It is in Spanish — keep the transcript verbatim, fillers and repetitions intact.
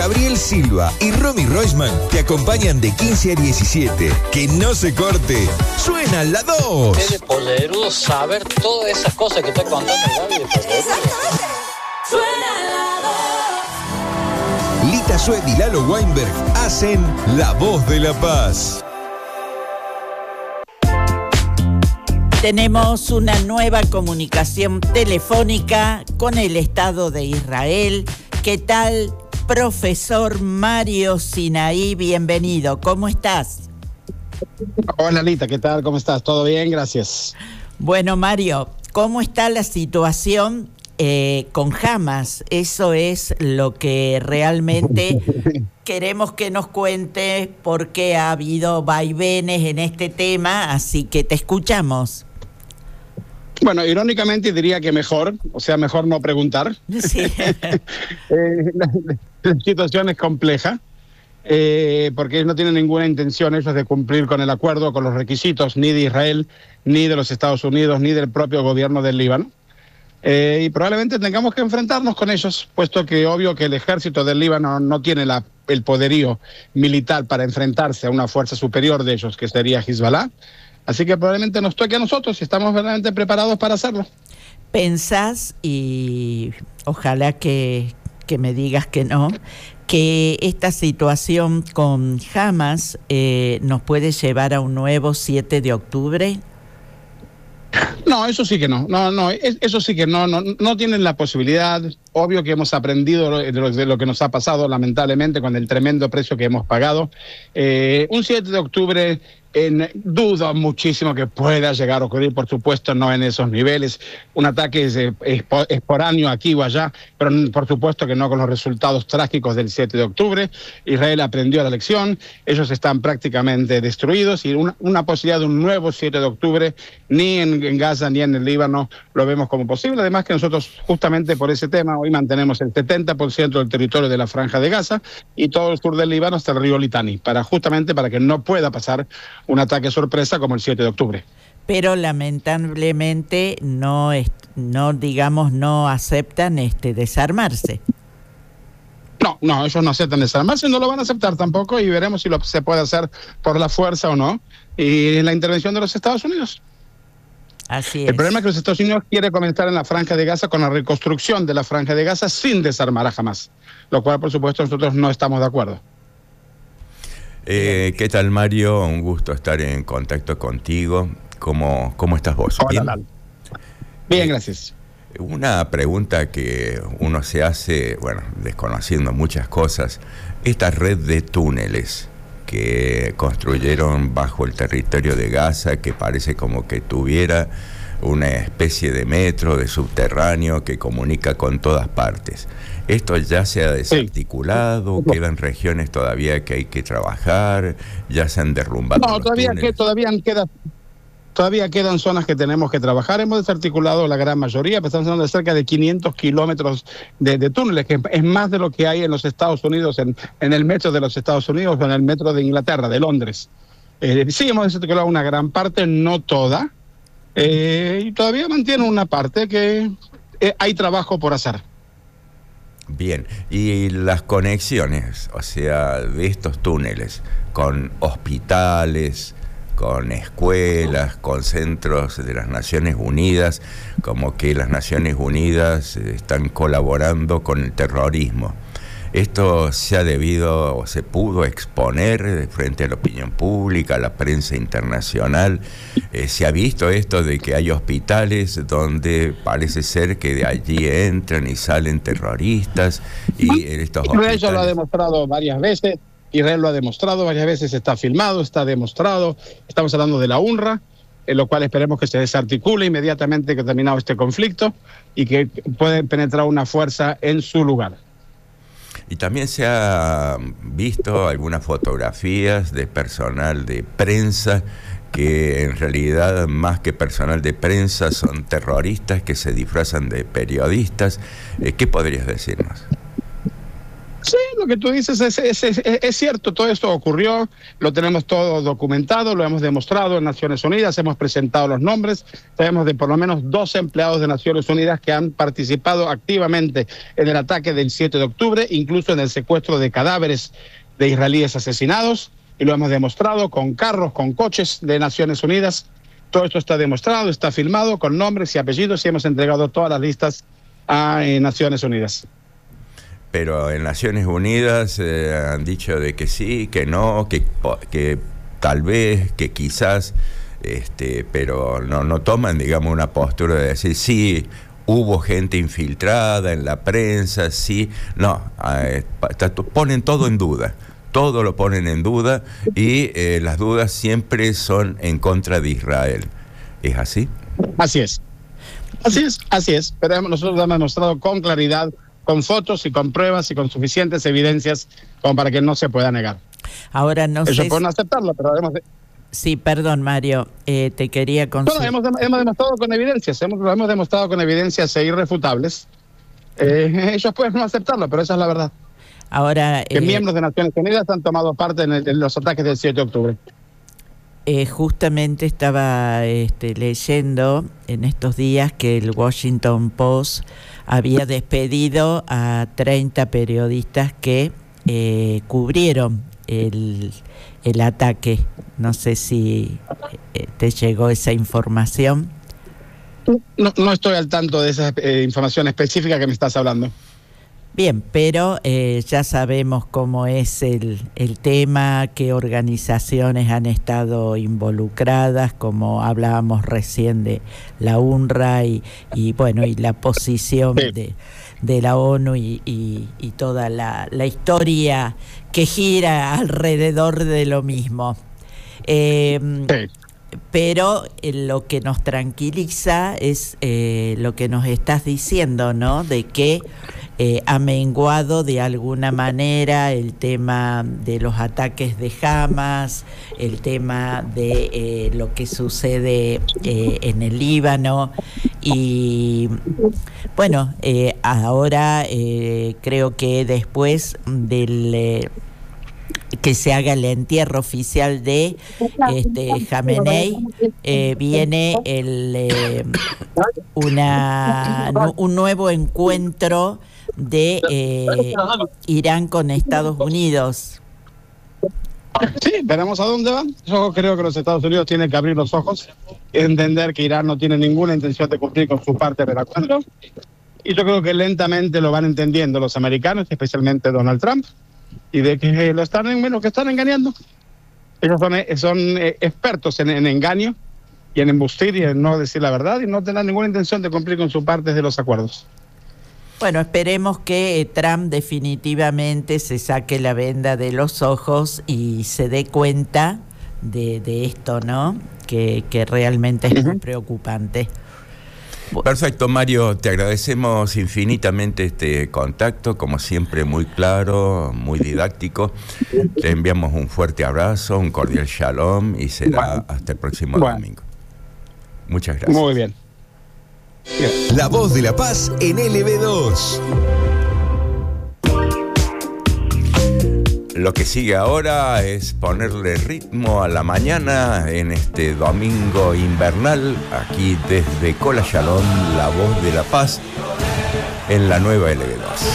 Gabriel Silva y Romy Roisman te acompañan de quince a diecisiete. Que no se corte. Suena la dos. Es de polerudo saber todas esas cosas que está contando Gaby de polerudo. Suena la dos. Lita Sued y Lalo Weinberg hacen La Voz de la Paz. Tenemos una nueva comunicación telefónica con el Estado de Israel. ¿Qué tal, profesor Mario Sinaí? Bienvenido. ¿Cómo estás? Hola, Lita. ¿Qué tal? ¿Cómo estás? ¿Todo bien? Gracias. Bueno, Mario, ¿cómo está la situación eh, con Hamas? Eso es lo que realmente queremos que nos cuente, porque ha habido vaivenes en este tema, así que te escuchamos. Bueno, irónicamente diría que mejor, o sea, mejor no preguntar. Sí. eh, la, la situación es compleja, eh, porque ellos no tienen ninguna intención ellos de cumplir con el acuerdo, con los requisitos, ni de Israel, ni de los Estados Unidos, ni del propio gobierno del Líbano. Eh, y probablemente tengamos que enfrentarnos con ellos, puesto que obvio que el ejército del Líbano no tiene la, el poderío militar para enfrentarse a una fuerza superior de ellos, que sería Hezbollah. Así que probablemente nos toque a nosotros y estamos verdaderamente preparados para hacerlo. ¿Pensás, y ojalá que, que me digas que no, que esta situación con Hamas eh, nos puede llevar a un nuevo siete de octubre? No, eso sí que no, no, no, eso sí que no, no, no tienen la posibilidad. Obvio que hemos aprendido de lo, de lo que nos ha pasado, lamentablemente, con el tremendo precio que hemos pagado. Eh, un siete de octubre, en, dudo muchísimo que pueda llegar a ocurrir, por supuesto, no en esos niveles. Un ataque es, es, esporáneo aquí o allá, pero por supuesto que no con los resultados trágicos del siete de octubre. Israel aprendió la lección, ellos están prácticamente destruidos y una, una posibilidad de un nuevo siete de octubre, ni en, en Gaza ni en el Líbano lo vemos como posible. Además que nosotros, justamente por ese tema, hoy mantenemos el setenta por ciento del territorio de la Franja de Gaza y todo el sur del Líbano hasta el río Litani, para justamente para que no pueda pasar un ataque sorpresa como el siete de octubre. Pero lamentablemente no, no digamos, no aceptan este desarmarse. No, no, ellos no aceptan desarmarse, no lo van a aceptar tampoco, y veremos si lo, se puede hacer por la fuerza o no, y la intervención de los Estados Unidos. Así es. El problema es que los Estados Unidos quiere comenzar en la Franja de Gaza con la reconstrucción de la Franja de Gaza sin desarmar a Hamas, lo cual, por supuesto, nosotros no estamos de acuerdo. Eh, ¿Qué tal, Mario? Un gusto estar en contacto contigo. ¿Cómo, cómo estás vos? Hola, ¿bien? Bien, gracias. Eh, una pregunta que uno se hace, bueno, desconociendo muchas cosas, esta red de túneles que construyeron bajo el territorio de Gaza, que parece como que tuviera una especie de metro, de subterráneo que comunica con todas partes. ¿Esto ya se ha desarticulado? Sí. ¿Quedan regiones todavía que hay que trabajar? ¿Ya se han derrumbado? No, todavía, que, todavía, queda, todavía quedan zonas que tenemos que trabajar. Hemos desarticulado la gran mayoría, pero estamos hablando de cerca de quinientos kilómetros de, de túneles, que es más de lo que hay en los Estados Unidos, en, en el metro de los Estados Unidos o en el metro de Inglaterra, de Londres. Eh, sí, hemos desarticulado una gran parte, no toda, eh, y todavía mantiene una parte que eh, hay trabajo por hacer. Bien, y las conexiones, o sea, de estos túneles con hospitales, con escuelas, con centros de las Naciones Unidas, como que las Naciones Unidas están colaborando con el terrorismo. ¿Esto se ha debido o se pudo exponer frente a la opinión pública, a la prensa internacional? Eh, ¿Se ha visto esto de que hay hospitales donde parece ser que de allí entran y salen terroristas? Y en estos hospitales... Israel lo ha demostrado varias veces, Israel lo ha demostrado varias veces, está filmado, está demostrado. Estamos hablando de la UNRWA, en lo cual esperemos que se desarticule inmediatamente que terminado este conflicto y que pueda penetrar una fuerza en su lugar. Y también se ha visto algunas fotografías de personal de prensa que en realidad más que personal de prensa son terroristas que se disfrazan de periodistas. ¿Qué podrías decirnos? Sí, lo que tú dices es, es, es, es cierto, todo esto ocurrió, lo tenemos todo documentado, lo hemos demostrado en Naciones Unidas, hemos presentado los nombres, sabemos de por lo menos dos empleados de Naciones Unidas que han participado activamente en el ataque del siete de octubre, incluso en el secuestro de cadáveres de israelíes asesinados, y lo hemos demostrado con carros, con coches de Naciones Unidas. Todo esto está demostrado, está filmado con nombres y apellidos y hemos entregado todas las listas a eh, Naciones Unidas. Pero en Naciones Unidas eh, han dicho de que sí, que no, que, que tal vez, que quizás, este, pero no, no toman, digamos, una postura de decir sí, hubo gente infiltrada en la prensa, sí, no, eh, ponen todo en duda. Todo lo ponen en duda y eh, las dudas siempre son en contra de Israel. ¿Es así? Así es. Así es, así es. Pero nosotros hemos demostrado con claridad, con fotos y con pruebas y con suficientes evidencias como para que no se pueda negar. Ahora no Ellos sé... pueden aceptarlo, pero hemos... Sí, perdón, Mario, eh, te quería consultar. No, hemos, hemos demostrado con evidencias, hemos, lo hemos demostrado con evidencias e irrefutables. Eh, ellos pueden no aceptarlo, pero esa es la verdad. Ahora, que eh, miembros de Naciones Unidas han tomado parte en, el, en los ataques del siete de octubre. Eh, justamente estaba este, leyendo en estos días que el Washington Post había despedido a treinta periodistas que eh, cubrieron el, el ataque. No sé si eh, te llegó esa información. No, no estoy al tanto de esa eh, información específica que me estás hablando. Bien, pero eh, ya sabemos cómo es el, el tema, qué organizaciones han estado involucradas, como hablábamos recién de la UNRWA y, y bueno, y la posición sí. de, de la ONU y, y, y toda la, la historia que gira alrededor de lo mismo. Eh, sí. Pero eh, lo que nos tranquiliza es eh, lo que nos estás diciendo, ¿no? De que eh, ha menguado de alguna manera el tema de los ataques de Hamas, el tema de eh, lo que sucede eh, en el Líbano y bueno, eh, ahora eh, creo que después del... Eh, que se haga el entierro oficial de este Jamenei, eh, viene el eh, una nu, un nuevo encuentro de eh, Irán con Estados Unidos. Sí, veremos a dónde van. Yo creo que los Estados Unidos tienen que abrir los ojos, entender que Irán no tiene ninguna intención de cumplir con su parte del acuerdo, y yo creo que lentamente lo van entendiendo los americanos, especialmente Donald Trump, y de que lo están, bueno, que están engañando. Ellos son, son eh, expertos en, en engaño y en embustir y en no decir la verdad y no tendrán ninguna intención de cumplir con su parte de los acuerdos. Bueno, esperemos que eh, Trump definitivamente se saque la venda de los ojos y se dé cuenta de, de esto, ¿no? Que, que realmente es muy preocupante. Perfecto, Mario, te agradecemos infinitamente este contacto, como siempre muy claro, muy didáctico. Te enviamos un fuerte abrazo, un cordial shalom y será bueno, hasta el próximo bueno. domingo. Muchas gracias. Muy bien. bien. La voz de la paz en L B dos. Lo que sigue ahora es ponerle ritmo a la mañana en este domingo invernal, aquí desde Cola Shalom, la voz de la paz, en la nueva L B dos.